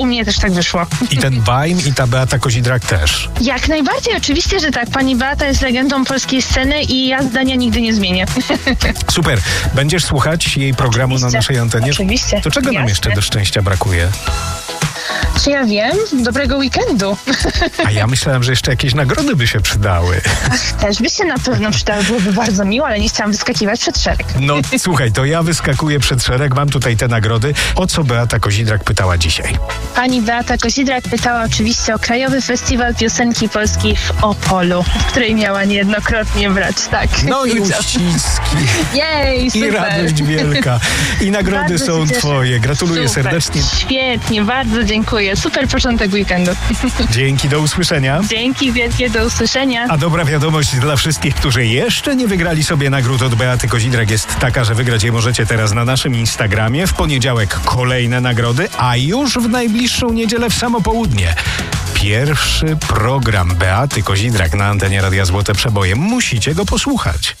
u mnie też tak wyszło. I ten Baim i ta Beata Kozidrak też. Jak najbardziej, oczywiście, że tak. Pani Beata jest legendą polskiej sceny i ja zdania nigdy nie zmienię. Super. Będziesz słuchać jej programu na naszej antenie? Oczywiście. To czego nam Jasne. jeszcze do szczęścia brakuje? Czy ja wiem? Dobrego weekendu. A ja myślałem, że jeszcze jakieś nagrody by się przydały. Też by się na pewno przydało, byłoby bardzo miło, ale nie chciałam wyskakiwać przed szereg. No słuchaj, to ja wyskakuję przed szereg, mam tutaj te nagrody. O co Beata Kozidrak pytała dzisiaj? Pani Beata Kozidrak pytała oczywiście o Krajowy Festiwal Piosenki Polskiej w Opolu, w której miała niejednokrotnie brać, tak. No i udział. uściski. Jej, super. I radość wielka. I nagrody Bardzo są się cieszę. twoje. Gratuluję Super, serdecznie. Świetnie, bardzo dziękuję. Super początek weekendu. Dzięki, do usłyszenia. Dzięki wielkie, do usłyszenia. A dobra wiadomość dla wszystkich, którzy jeszcze nie wygrali sobie nagród od Beaty Kozidrak jest taka, że wygrać je możecie teraz na naszym Instagramie. W poniedziałek kolejne nagrody, a już w najbliższą niedzielę w samo południe pierwszy program Beaty Kozidrak na antenie Radia Złote Przeboje. Musicie go posłuchać.